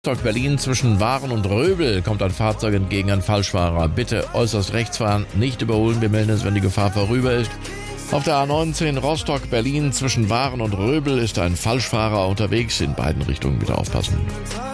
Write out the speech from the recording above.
Berlin zwischen Waren und Röbel kommt ein Fahrzeug entgegen, ein Falschfahrer. Bitte äußerst rechts fahren, nicht überholen. Wir melden es, wenn die Gefahr vorüber ist. Auf der A19 Rostock-Berlin zwischen Waren und Röbel ist ein Falschfahrer unterwegs. In beiden Richtungen bitte aufpassen.